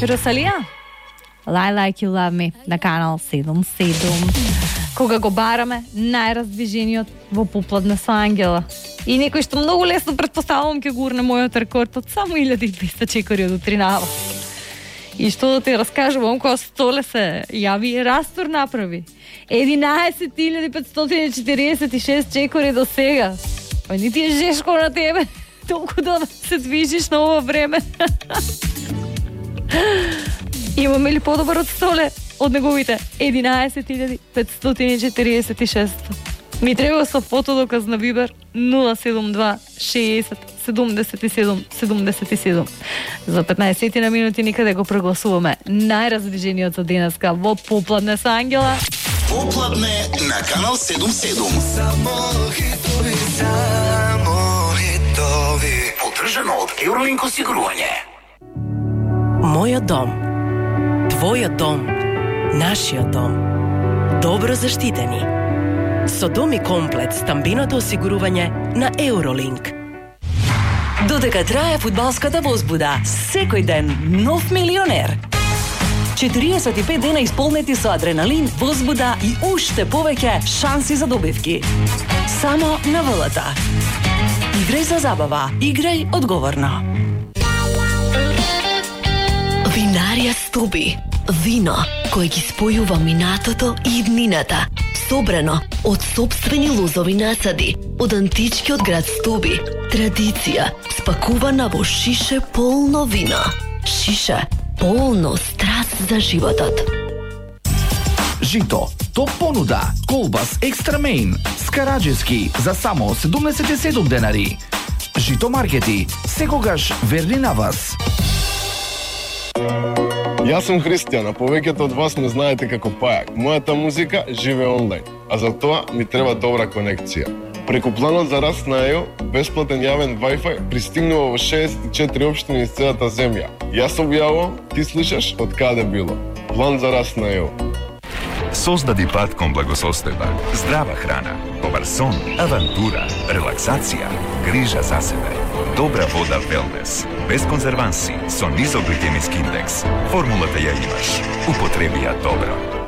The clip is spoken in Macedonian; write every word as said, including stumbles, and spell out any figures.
Росалија, Lie Like You Love Me на канал седум седум. Кога го бараме најраздвижениот во попладне со Ангела. И некој што многу лесно претпоставувам ќе гурне мојот рекорд од само илјада и двеста чекори од утринава. И што да ти раскажувам, кога Столе се јави и растур направи. единаесет илјади петстотини и четириесет и шест чекори до сега. Па ни ти е жешко на тебе, толку да се движиш на ова време. Имаме ли подобар од Столе? Од неговите единаесет илјади петстотини и четириесет и шест. Ми треба со фотодоказ на Вибер нула седум два шеесет седумдесет и седум седумдесет и седум. За петнаесет на минути никаде го прогласуваме најраздвижениот за денеска во Попладне со Ангела. Попладне на канал седум седум. Само хитови, само хитови. Поддржано од Евролинк осигурување. Мојот дом, твојот дом, нашиот дом. Добро заштитени. Со Дом и комплет стамбиното осигурување на Евролинк. Додека трае фудбалската возбуда, секој ден нов милионер. четириесет и пет дена исполнети со адреналин, возбуда и уште повеќе шанси за добивки. Само на ВЛТ. Играј за забава, играј одговорно. Винарија Стоби. Вино кое ги спојува минатото и иднината. Собрано од сопствени лозови насади, од античкиот град Стоби. Традиција спакувана во шише полно вино. Шише полно страст за животот. Жито, топ понуда, колбас екстра мейн, скараџески за само седумдесет и седум денари. Жито маркети, секогаш верни на вас. Јас сум Христијан, а повеќето од вас ме знаете како Пајак. Мојата музика живее онлайн, а за тоа ми треба добра конекција. Преку планот за раст на ЕО, бесплатен јавен Wi-Fi пристигнува во шеесет и четири општини из целата земја. Јас објавувам, ти слушаш од каде било. План за раст на ЕО. Создади пат кон благосостојба, здрава храна, добар сон, авантура, релаксација, грижа за себе, добра вода Велнес, без конзерванси, со низок гликемиски индекс. Формулата ја имаш. Употреби ја добро.